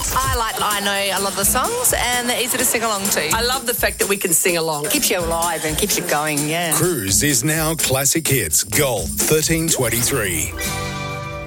I know a lot of the songs and they're easy to sing along to. I love the fact that we can sing along. Keeps you alive and keeps you going, yeah. Cruise is now Classic Hits Gold 1323.